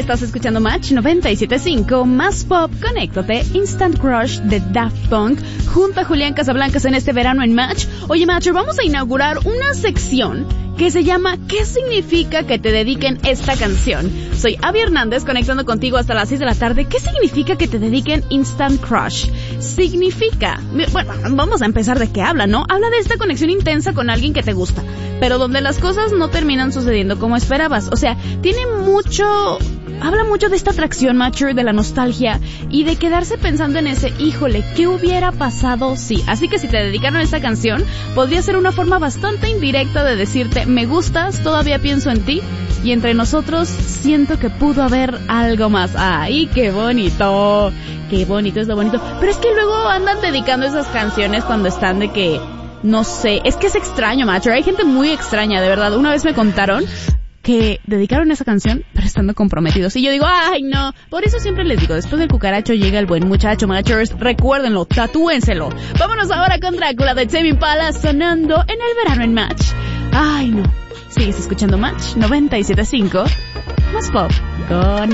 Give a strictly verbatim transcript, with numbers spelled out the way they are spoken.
estás escuchando Match noventa y siete punto cinco, más pop, conéctate, Instant Crush de Daft Punk, junto a Julián Casablancas en este verano en Match. Oye, Matcher, vamos a inaugurar una sección que se llama ¿Qué significa que te dediquen esta canción? Soy Abby Hernández, conectando contigo hasta las seis de la tarde. ¿Qué significa que te dediquen Instant Crush? Significa, bueno, vamos a empezar de qué habla, ¿no? Habla de esta conexión intensa con alguien que te gusta, pero donde las cosas no terminan sucediendo como esperabas. O sea, tiene mucho... Habla mucho de esta atracción, Matcher, de la nostalgia y de quedarse pensando en ese, híjole, ¿qué hubiera pasado si? Así que si te dedicaron a esta canción, podría ser una forma bastante indirecta de decirte, me gustas, todavía pienso en ti, y entre nosotros siento que pudo haber algo más. ¡Ay, qué bonito! ¡Qué bonito es lo bonito! Pero es que luego andan dedicando esas canciones cuando están de que, no sé, es que es extraño, Matcher, hay gente muy extraña, de verdad. Una vez me contaron que dedicaron esa canción pero estando comprometidos. Y yo digo, ay no, por eso siempre les digo, después del cucaracho llega el buen muchacho, Matchers, recuérdenlo, tatúenselo. Vámonos ahora con Drácula de Tame Impala sonando en el verano en Match. Ay no, sigues escuchando Match noventa y siete punto cinco, más pop con